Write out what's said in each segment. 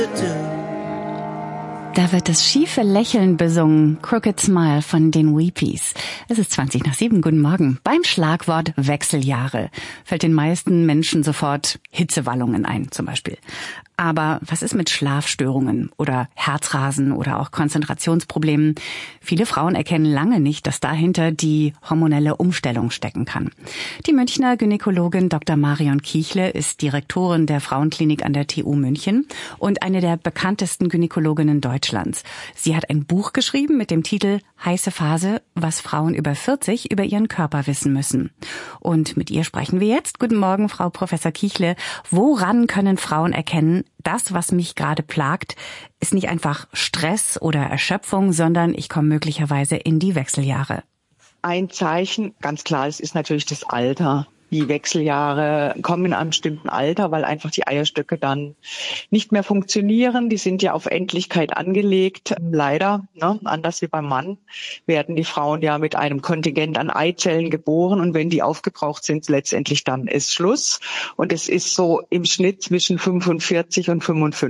Da wird das schiefe Lächeln besungen, Crooked Smile von den Weepies. Es ist 7:20. Guten Morgen. Beim Schlagwort Wechseljahre fällt den meisten Menschen sofort Hitzewallungen ein, zum Beispiel. Aber was ist mit Schlafstörungen oder Herzrasen oder auch Konzentrationsproblemen? Viele Frauen erkennen lange nicht, dass dahinter die hormonelle Umstellung stecken kann. Die Münchner Gynäkologin Dr. Marion Kiechle ist Direktorin der Frauenklinik an der TU München und eine der bekanntesten Gynäkologinnen Deutschlands. Sie hat ein Buch geschrieben mit dem Titel Heiße Phase, was Frauen über 40 über ihren Körper wissen müssen. Und mit ihr sprechen wir jetzt. Guten Morgen, Frau Professor Kiechle. Woran können Frauen erkennen, das, was mich gerade plagt, ist nicht einfach Stress oder Erschöpfung, sondern ich komme möglicherweise in die Wechseljahre? Ein Zeichen, ganz klar, es ist natürlich das Alter. Die Wechseljahre kommen in einem bestimmten Alter, weil einfach die Eierstöcke dann nicht mehr funktionieren. Die sind ja auf Endlichkeit angelegt. Leider, anders wie beim Mann, werden die Frauen ja mit einem Kontingent an Eizellen geboren. Und wenn die aufgebraucht sind, letztendlich dann ist Schluss. Und es ist so im Schnitt zwischen 45 und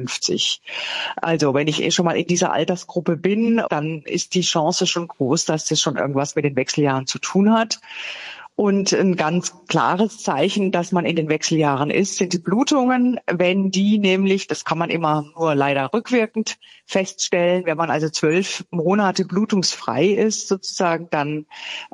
55. Also wenn ich schon mal in dieser Altersgruppe bin, dann ist die Chance schon groß, dass das schon irgendwas mit den Wechseljahren zu tun hat. Und ein ganz klares Zeichen, dass man in den Wechseljahren ist, sind die Blutungen. Wenn die nämlich, das kann man immer nur leider rückwirkend feststellen, wenn man also 12 Monate blutungsfrei ist sozusagen, dann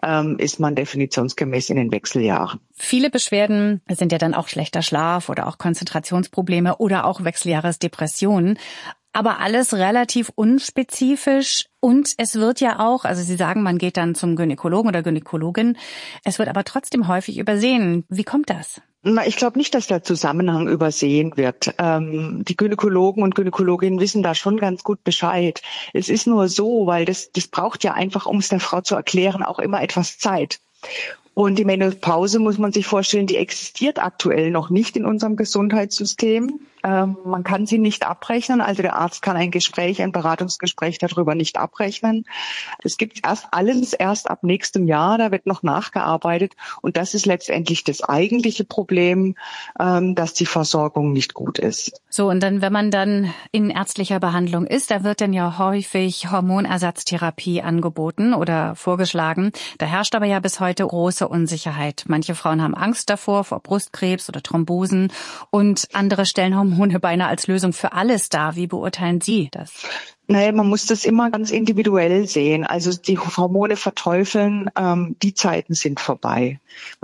ist man definitionsgemäß in den Wechseljahren. Viele Beschwerden sind ja dann auch schlechter Schlaf oder auch Konzentrationsprobleme oder auch Wechseljahresdepressionen. Aber alles relativ unspezifisch und es wird ja auch, also Sie sagen, man geht dann zum Gynäkologen oder Gynäkologin, es wird aber trotzdem häufig übersehen. Wie kommt das? Ich glaube nicht, dass der Zusammenhang übersehen wird. Die Gynäkologen und Gynäkologinnen wissen da schon ganz gut Bescheid. Es ist nur so, weil das braucht ja einfach, um es der Frau zu erklären, auch immer etwas Zeit. Und die Menopause, muss man sich vorstellen, die existiert aktuell noch nicht in unserem Gesundheitssystem. Man kann sie nicht abrechnen, also der Arzt kann ein Beratungsgespräch darüber nicht abrechnen. Es gibt alles erst ab nächstem Jahr, da wird noch nachgearbeitet und das ist letztendlich das eigentliche Problem, dass die Versorgung nicht gut ist. So, und dann, wenn man dann in ärztlicher Behandlung ist, da wird dann ja häufig Hormonersatztherapie angeboten oder vorgeschlagen. Da herrscht aber ja bis heute große Unsicherheit. Manche Frauen haben Angst davor, vor Brustkrebs oder Thrombosen und andere stellen Hormone beinahe als Lösung für alles dar. Wie beurteilen Sie das? Naja, man muss das immer ganz individuell sehen. Also die Hormone verteufeln, die Zeiten sind vorbei.